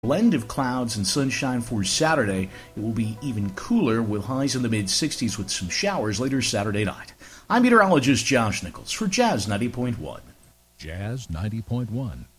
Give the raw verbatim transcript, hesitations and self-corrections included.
Blend of clouds and sunshine for Saturday. It will be even cooler with highs in the mid-sixties with some showers later Saturday night. I'm meteorologist Josh Nichols for Jazz ninety point one. Jazz ninety point one.